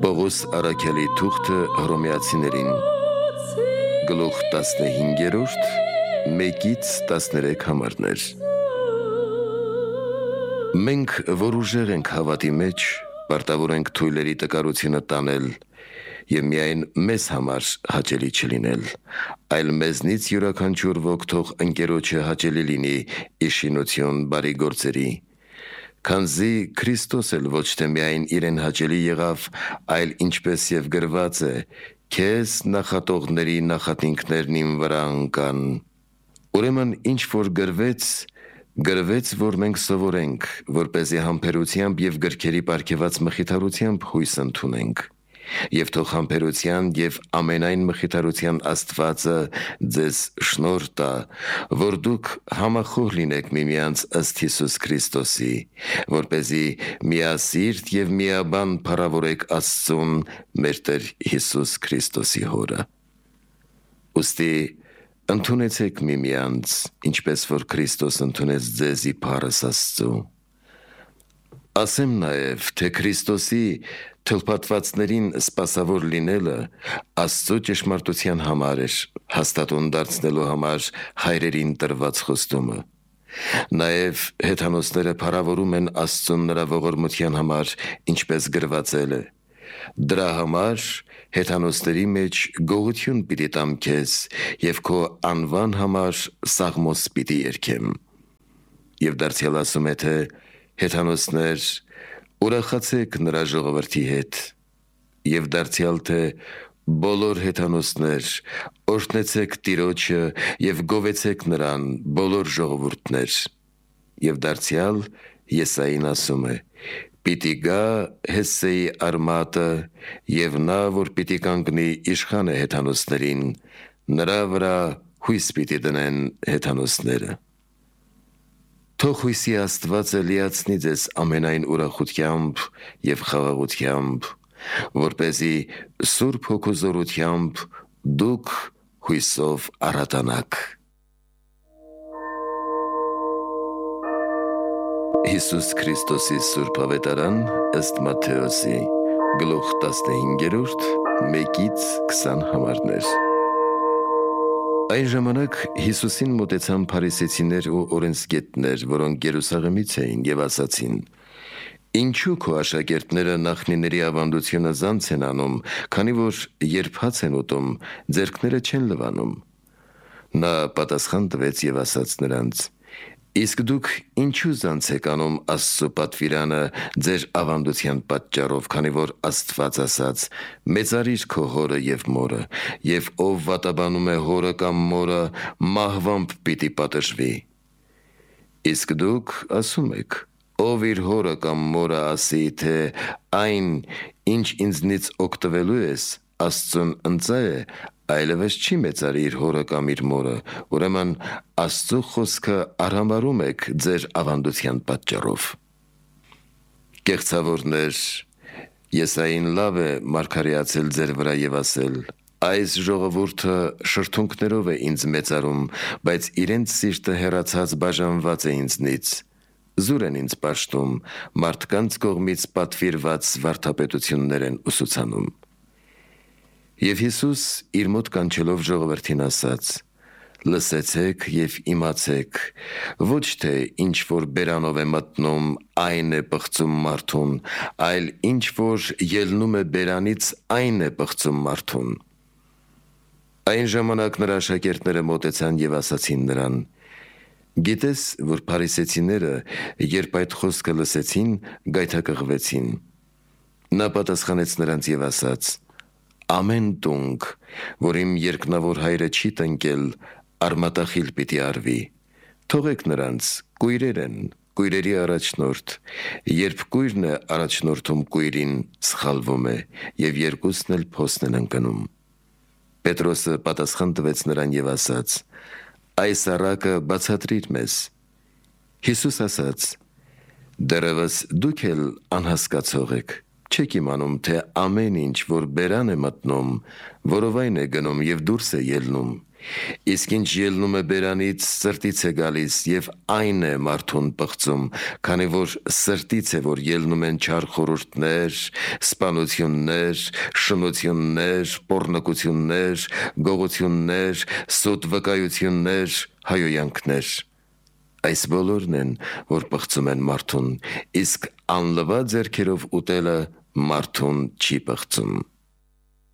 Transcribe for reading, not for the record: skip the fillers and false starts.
Պողոս Արաքյալի թուղթը Հռոմեացիներին գլուխ 15-րդ 1-ից 13 համարներ։ Մենք, որ ուժեղ ենք հավատի մեջ, պարտավոր ենք թույլերի տկարությունը տանել և միայն մեզ համար հաճելի չլինել, այլ մեզնից յուրաքանչյուր ոք թող ընկերոջը հաճելի լինի իշխինություն բարի գործերի։ Քանզի Քրիստոս էլ ոչ թե միայն իրեն հաճելի եղավ, այլ ինչպես և գրված է. «Քեզ նախատողների նախատինքներն իմ վրա ընկան»։ Ուրեմն ինչ որ գրվեց, որ մենք սովորենք, որպեսզի համբերությամբ և գրքերի պարգևած մխիթարությամբ հույս ընդունենք։ Եվ թող համբերության և ամենայն մխիթարության Աստվածը ձեզ շնորհ տա, որ դուք համախոհ լինեք միմյանց ըստ Հիսուս Քրիստոսի, որպեսզի միասիրտ և միաբան փառավորեք Աստծուն մեր Տեր Հիսուս Քրիստոսի Հորը։ Ուստի ընդունեցեք միմյանց, ինչպես որ Քրիստոս ընդունեց ձեզ ի փառս Աստծու։ Ասեմ նաև, թե Քրիստոսի թլփատվածներին սպասավոր լինելը Աստծու ճշմարտության համար էր, հաստատուն դարձնելու համար հայրերին տրված խոստումը։ Նաև հեթանոսները փառավորում են Աստծուն նրա ողորմության համար, ինչպես գրվածել է. «Դրա համար հեթանոսների մեջ գողություն պիտի տամ քեզ և քո անվան համար սաղմոս պիտի երգեմ»։ Եվ դարձյալ ասում է, թե «Հեթանոսներ, ուրախացեք նրա ժողովրդի հետ»։ Եվ դարձյալ, թե «Բոլոր հեթանոսներ, օրհնեցեք Տիրոջը և գովեցեք նրան, բոլոր ժողովուրդներ»։ Եվ դարձյալ Եսային ասում է. «Պիտի գա Հեսսեի արմատը, և նա, որ պիտի կանգնի, իշխան է հեթանոսներին, նրա վրա հույս պիտի դնեն հեթանոսները»։ Թող հույսի Աստվածը լիացնի ձեզ ամենայն ուրախությամբ և խաղաղությամբ, որպեսզի Սուրբ Հոգու զորությամբ դուք հույսով առատանաք։ Հիսուս Քրիստոսի Սուրբ Ավետարան ըստ Մատթեոսի գլուխ 15-րդ 1-ից 20 համարներ։ Այն ժամանակ Հիսուսին մոտեցան փարիսեցիներ ու օրենսգետներ, որոնք Երուսաղեմից էին, և ասացին. «Ինչու քո աշակերտները նախնիների ավանդությունը զանց են անում, քանի որ երբ հաց են ուտում, ձեռքները չեն լվանում»։ Նա պատասխան տվեց և ասաց նրանց. «Իսկ դուք ինչու զանց եք անում Աստծու պատվիրանը ձեր ավանդության պատճառով, քանի որ Աստված ասաց. «Մեծարիր քո հորը և մորը, և ով վատաբանում է հորը կամ մորը, մահվամբ պիտի պատժվի»։ Իսկ դուք ասում եք. «Ով իր հորը կամ մորը ասի, թե այն, ինչ ինձնից օգտվելու ես, Աստծուն ընծա է, այլևս չի մեծարի իր հորը կամ իր մորը, ուրեմն Աստծու խոսքը արհամարհում եք ձեր ավանդության պատճառով»։ Կեղծավորնե՛ր, Եսային լավ է մարգարեացել ձեր վրա և ասել. «Այս ժողովուրդը շրթունքներով է ինձ մեծարում, բայց իրենց սիրտը հեռացած բաժանված է ինձնից. զուր են ինձ պաշտում, մարդկանց կողմից պատվիրված վարդապետություններ են ուսուցանում»։ Եվ Հիսուս իր մոտ կանչելով ժողովրդին ասաց. «Լսեցեք և իմացեք. ոչ թե ինչ որ բերանով է մտնում, այն է պղծում մարդուն, այլ ինչ որ ելնում է բերանից, այն է պղծում մարդուն»։ Այն ժամանակ նրա աշակերտները մոտեցան և ասացին նրան. «Գիտես, որ փարիսեցիները, երբ այդ խոսքը լսեցին, գայթակղվեցին»։ Նա պատասխանեց նրանց և ասաց. «Ամեն տունգ, որ իմ երկնավոր Հայրը չի տնկել, արմատախիլ պիտի արվի։ Թողեք նրանց, կույրեր են, կույրերի առաջնորդ. երբ կույրն է առաջնորդում կույրին, սխալվում է, և երկուսն էլ փոսն են ընկնում»։ Պետրոսը պատասխան տվեց նրան և ասաց. «Այս առակը բացատրիր մեզ»։ Հիսուս ասաց. «Դեռևս դուք էլ անհասկացող եք, չեք իմանում, թե ամեն ինչ, որ բերան է մտնում, որովայն է գնում և դուրս է ելնում, Իսկ ինչ ելնում է բերանից, սրտից է գալիս եւ այն է մարդուն պղծում, քանի որ սրտից է, որ ելնում են չար խորհուրդներ, սպանություններ, շնություններ, պոռնկություններ, գողություններ, սուտ վկայություններ, հայոյանքներ։ Այս բոլորն են, որ պղծում են մարդուն, իսկ անլվա ձեռքերով ուտելը մարդուն չի պղծում։